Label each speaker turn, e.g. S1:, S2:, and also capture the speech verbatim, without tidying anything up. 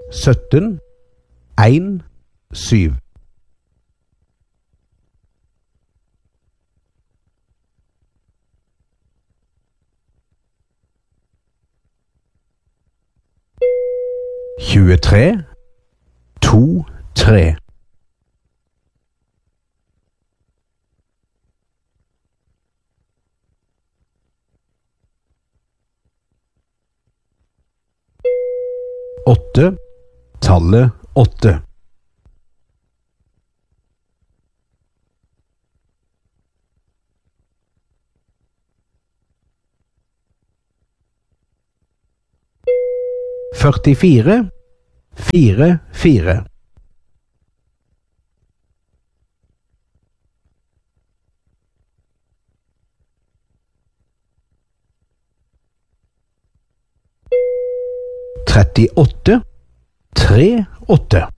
S1: sytten, en, syv. tjuetre, to, tre. Åtte, tallet åtte. Førtifire, fire, fire. Trettiåtte, tre, åtte.